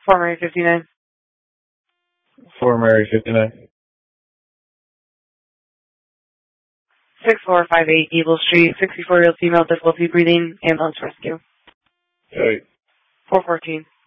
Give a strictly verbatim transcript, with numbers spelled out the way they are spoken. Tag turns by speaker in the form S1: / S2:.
S1: Fort Mary fifty-nine.
S2: Fort Mary fifty-nine.
S1: six four five eight Eagle Street, sixty-four-year-old female, difficulty breathing, ambulance rescue.
S2: Okay.
S1: four fourteen.